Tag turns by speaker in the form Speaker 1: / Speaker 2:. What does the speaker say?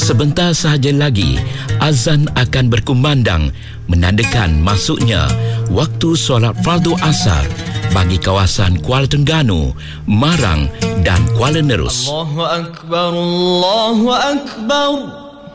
Speaker 1: Sebentar sahaja lagi azan akan berkumandang menandakan masuknya waktu solat fardu asar bagi kawasan Kuala Terengganu, Marang dan Kuala Nerus.
Speaker 2: Allahu Akbar, Allahu Akbar.